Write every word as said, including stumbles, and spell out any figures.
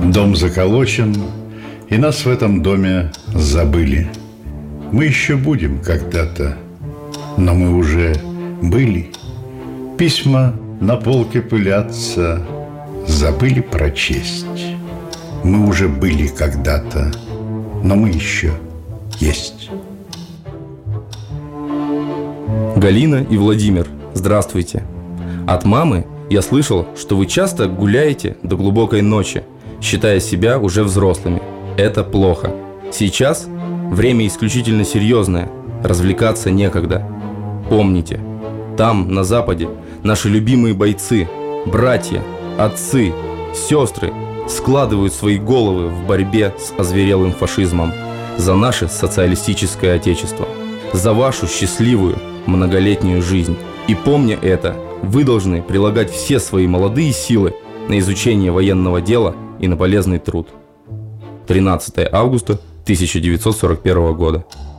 Дом заколочен, и нас в этом доме забыли. Мы еще будем когда-то, но мы уже были. Письма на полке пылятся, забыли прочесть. Мы уже были когда-то, но мы еще есть. Галина и Владимир, здравствуйте. От мамы я слышал, что вы часто гуляете до глубокой ночи, считая себя уже взрослыми. Это плохо. Сейчас время исключительно серьезное, развлекаться некогда. Помните, там, на Западе, наши любимые бойцы, братья, отцы, сестры складывают свои головы в борьбе с озверелым фашизмом за наше социалистическое отечество, за вашу счастливую многолетнюю жизнь. И помня это, вы должны прилагать все свои молодые силы на изучение военного дела и на полезный труд. тринадцатое августа тысяча девятьсот сорок первого года.